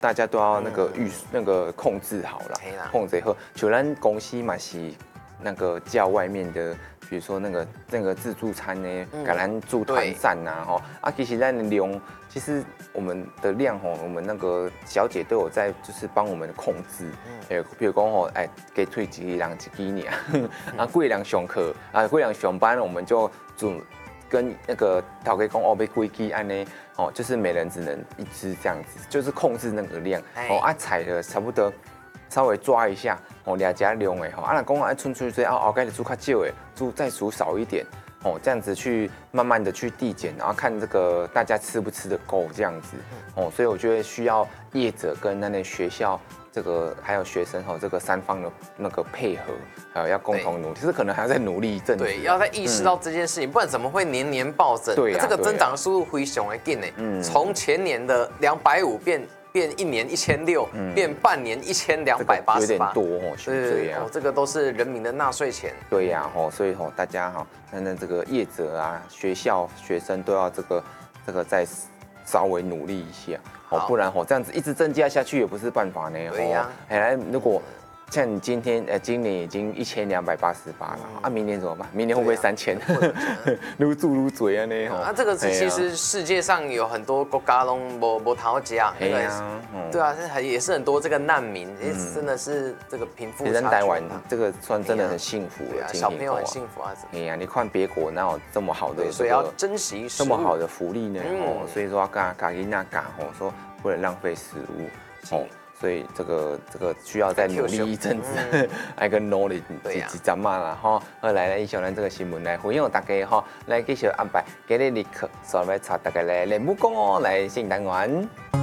大家都要那个那个控制好了，控制好。就咱公司嘛是那个叫外面的，比如说那个自助餐呢，给咱做团膳呐，吼啊，其实咱的量，其实我们的量吼，我们那个小姐都有在就是帮我们控制，比如讲吼，哎，给退几人几几年，啊，贵人上课啊，贵人上班，我们就煮。跟那个陶给公哦被规矩安呢，哦，就是每人只能一只这样子，就是控制那个量，哦啊踩的差不多，稍微抓一下，哦两家量诶，吼啊那公啊春出这啊后盖的煮较少诶，煮再煮少一点，哦这样子去慢慢的去递减，然后看这个大家吃不吃得够这样子，哦所以我觉得需要业者跟那学校。这个还有学生哈，这个三方的那个配合，还有要共同努力，其实可能还要再努力一阵子。 对，要再意识到这件事情，不然怎么会年年暴增？ 对呀， 这个增长速度非常的紧呢。从前年的250变一年1600，变半年1288， 有点多哦，对这个都是人民的纳税钱。 对呀，所以大家那这个业者啊、学校、学生都要这个再稍微努力一下。不然这样子一直增加下去也不是办法呢。 对呀， 如果像你今年已经1288了，啊，明年怎么办？明年会不会3000？愈煮愈多啊呢？ 啊，这个其实世界上有很多国家都没讨价，对啊，也是很多这个难民，真的是这个贫富差距。 台湾这个算真的很幸福了， 小朋友很幸福啊。 哎呀，你看别国哪有这么好的， 所以要珍惜这么好的福利呢？所以说要嘎囡仔教说不能浪费食物。所以这个需要再努力一阵子，来个努力一阵嘛啦吼。来以上咱这个新闻来回应大家吼，来继续安排今日的课，所以要带大家来练武功哦，来新单元。